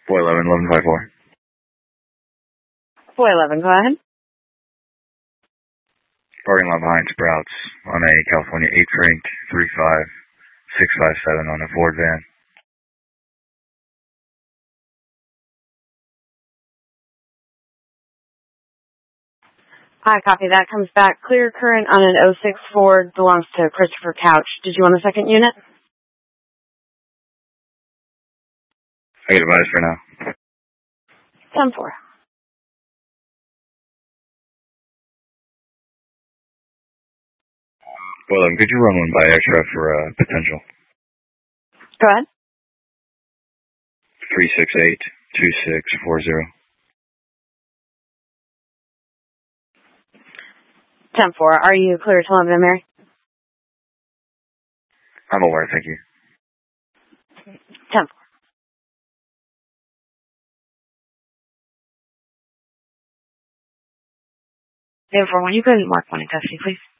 411, 1154. 411, go ahead. Parking lot behind Sprouts on a California 8 Frank 35657 on a Ford van. I copy that. Comes back clear current on an 06 Ford. Belongs to Christopher Couch. Did you want a second unit? I get advice for now. 10-4. Well, could you run one by extra for potential? Go ahead. 368-2640. 10-4. Are you clear to London, Mary? I'm aware, thank you. 10-4. Therefore, when you go to Mark 1 in custody, please.